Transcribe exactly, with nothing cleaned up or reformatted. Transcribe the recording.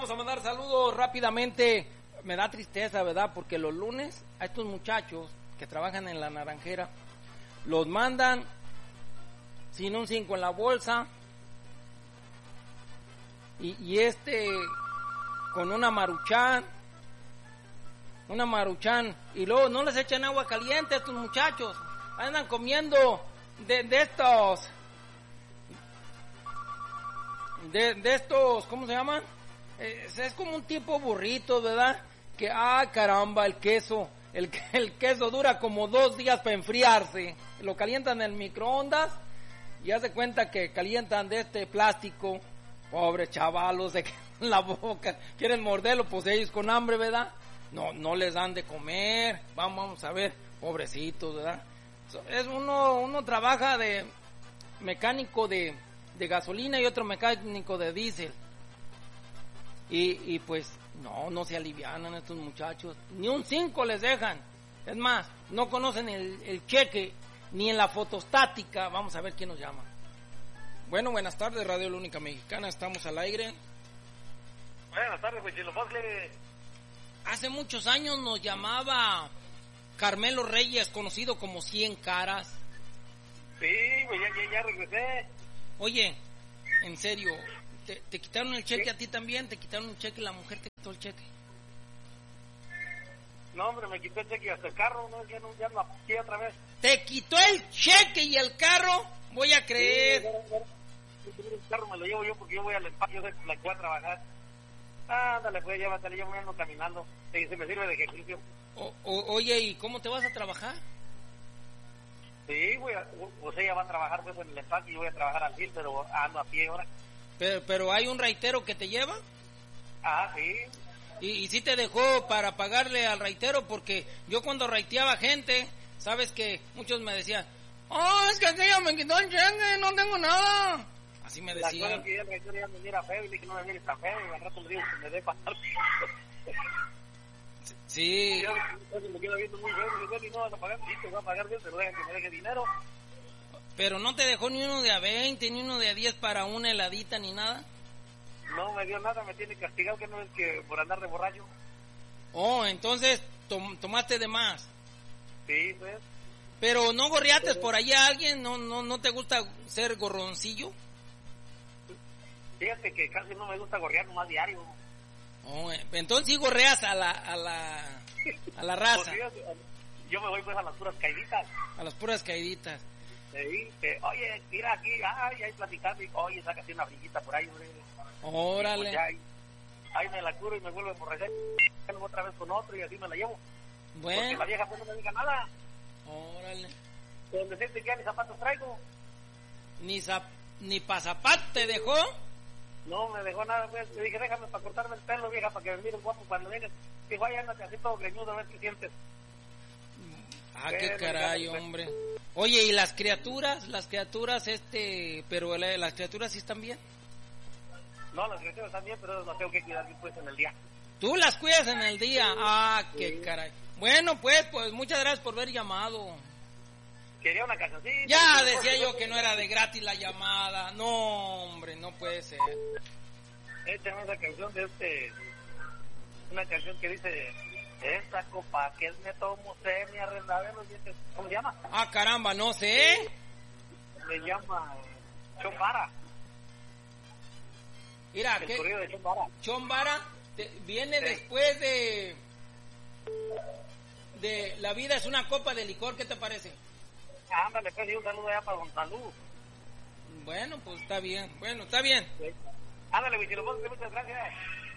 vamos a mandar saludos rápidamente. Me da tristeza, ¿verdad? Porque los lunes a estos muchachos que trabajan en la naranjera los mandan sin un cinco en la bolsa y, y este con una maruchan, una maruchan y luego no les echan agua caliente a estos muchachos, andan comiendo de, de estos de, de estos, ¿cómo se llaman? Es, es como un tipo burrito, ¿verdad? Que, ah, caramba, el queso, el, el queso dura como dos días para enfriarse, lo calientan en el microondas y hace cuenta que calientan de este plástico. Pobres chavalos, se quedan en la boca, quieren morderlo, pues ellos con hambre, ¿verdad? No, no les dan de comer, vamos, vamos a ver, pobrecitos, ¿verdad? Es uno, uno trabaja de mecánico de, de gasolina y otro mecánico de diésel. Y, y pues, no, no se alivianan estos muchachos, ni un cinco les dejan. Es más, no conocen el, el cheque, ni en la fotostática. Vamos a ver quién nos llama. Bueno, buenas tardes, Radio La Única Mexicana, estamos al aire. Buenas tardes, Huichilopochtli. Hace muchos años nos llamaba Carmelo Reyes, conocido como Cien Caras. Sí, pues ya, ya, ya regresé. Oye, en serio, ¿te, te quitaron el cheque? ¿Sí? A ti también? ¿Te quitaron el cheque? ¿La mujer te quitó el cheque? No, hombre, me quitó el cheque y hasta el carro, no, ya no, ya no aquí otra vez. ¿Te quitó el cheque y el carro? Voy a creer. Sí, el carro me lo llevo yo porque yo voy al empaque, yo sé la que voy a trabajar. Ándale, pues, llévatale, yo me ando caminando, y se me sirve de ejercicio. O, o, oye, ¿y cómo te vas a trabajar? Sí, güey, pues ella va a trabajar pues en el empaque y yo voy a trabajar al fil, pero ando a pie ahora. Pero, pero ¿hay un raitero que te lleva? Ah, sí. ¿Y, y sí te dejó para pagarle al raitero? Porque yo cuando raiteaba gente, sabes que muchos me decían, oh, es que aquella me quitó el cheque, no tengo nada. Así me decían. La que el raitero ya me mira feo y le dije, no me mires tan feo, y al rato le digo que me dé pasar. Sí. Yo, yo me quedo viendo muy feo, y le digo, no vas a pagar, sí, te voy a pagar bien, pero deja que me deje dinero. Pero no te dejó ni uno de a veinte, ni uno de a diez para una heladita, ni nada. No me dio nada, me tiene castigado, que no es que por andar de borracho. Oh, entonces tom, tomaste de más. Sí, pues. Pero no gorreates por allá a alguien, no, no, no te gusta ser gorroncillo. Fíjate que casi no me gusta gorrear, nomás diario. Oh, entonces sí gorreas a la, a la, a la raza. Pues fíjate, yo me voy pues a las puras caiditas. A las puras caiditas. Sí, que, oye, mira aquí, ay, ahí platicando, y, oye, sácate una brillita por ahí, hombre. Órale. Pues ya, ahí, ahí me la curo y me vuelvo a emborrachar, otra vez con otro y así me la llevo. Bueno. Porque la vieja pues no me diga nada. Órale. Donde siente que ya ni zapatos traigo. Ni zap, ni pa' zapato te dejó. No me dejó nada, pues. Le dije, déjame para cortarme el pelo, vieja, para que me miren guapo cuando vengas. Dijo, ay, ándate así todo greñudo, a ver qué sientes. Ah, qué caray, hombre. Oye, ¿y las criaturas? Las criaturas, este... Pero la, las criaturas sí están bien. No, las criaturas están bien, pero las tengo que cuidar después en el día. ¿Tú las cuidas en el día? Ah, qué sí. Caray. Bueno, pues, pues, muchas gracias por haber llamado. Quería una casacita. Ya decía yo que no era de gratis la llamada. No, hombre, no puede ser. Échame esa canción de este... Una canción que dice... Esta copa que me tomo se me arrendaba en los dientes. ¿Cómo se llama? Ah, caramba, no sé. Se llama Chombara. Mira, el ¿qué? corrido de Chombara. Chombara te, viene sí. Después de... De La vida es una copa de licor, ¿qué te parece? Ándale, pues, y un saludo allá para Gonzalo. Bueno, pues está bien. Bueno, está bien. Sí. Ándale, Huichilopochtli, muchas gracias.